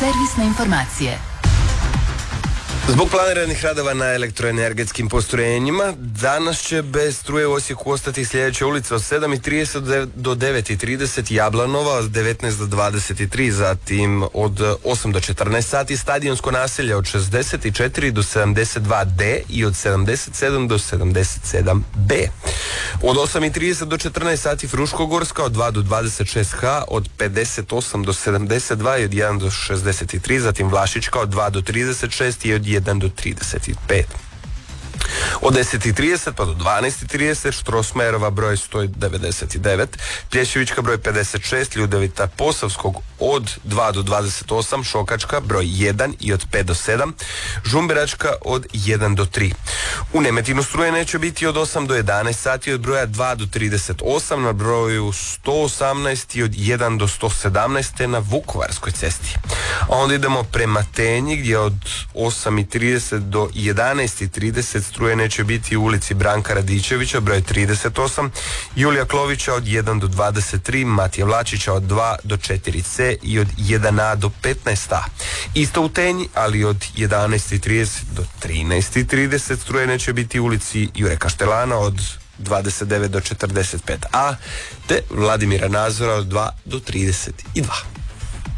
Servisne informacije. Zbog planiranih radova na elektroenergetskim postrojenjima, danas će bez struje u Osijeku ostati sljedeća ulica od 7:30 do 9:30, Jablanova od 19 do 23, zatim od 8 do 14 sati, Stadionsko naselje od 64 do 72D i od 77 do 77B. Od 8:30 do 14 sati Fruškogorska od 2 do 26H, od 58 do 72 i od 1 do 63, zatim Vlašićka od 2 do 36 i od 1 do 35. Od 10:30 pa do 12:30 Štrosmajerova broj 199, Plješevićka broj 56, Ljudevita Posavskog od 2 do 28, Šokačka broj 1 i od 5 do 7, Žumberačka od 1 do 3. U Nemetinu struje neće biti od 8 do 11 sati, od broja 2 do 38, na broju 118 i od 1 do 117 te na Vukovarskoj cesti. A onda idemo prema Tenji gdje od 8:30 do 11:30 struje neće biti u ulici Branka Radičevića broj 38, Julija Klovića od 1 do 23, Matija Vlačića od 2 do 4C i od 1A do 15A. Isto u Tenji, ali od 11:30 do 13:30 struje neće biti u ulici Jure Kaštelana od 29 do 45A te Vladimira Nazora od 2 do 32.